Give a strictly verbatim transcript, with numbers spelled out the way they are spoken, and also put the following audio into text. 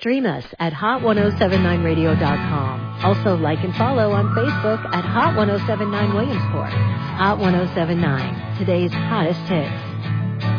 stream us at hot ten seventy-nine radio dot com. Also like and follow on Facebook at Hot ten seventy-nine Williamsport. Hot ten seventy-nine, today's hottest hits.